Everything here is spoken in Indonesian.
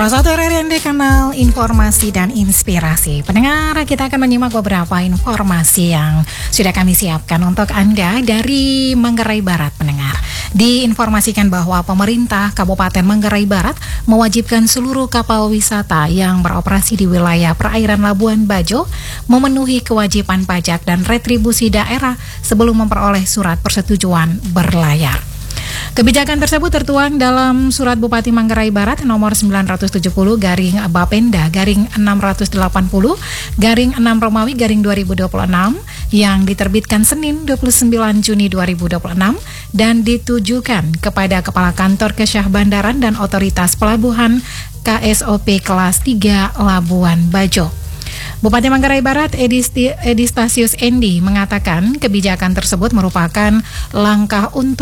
Prosotor RND Kanal Informasi dan Inspirasi. Pendengar, kita akan menyimak beberapa informasi yang sudah kami siapkan untuk Anda dari Manggarai Barat, pendengar. Diinformasikan bahwa pemerintah Kabupaten Manggarai Barat mewajibkan seluruh kapal wisata yang beroperasi di wilayah perairan Labuan Bajo memenuhi kewajiban pajak dan retribusi daerah sebelum memperoleh surat persetujuan berlayar. Kebijakan tersebut tertuang dalam Surat Bupati Manggarai Barat nomor 970/Bapenda/680/6 Romawi/2026 yang diterbitkan Senin 29 Juni 2026 dan ditujukan kepada Kepala Kantor Kesyah Bandaran dan Otoritas Pelabuhan KSOP kelas 3 Labuan Bajo. Bupati Manggarai Barat Edi Stasius Endi mengatakan kebijakan tersebut merupakan langkah untuk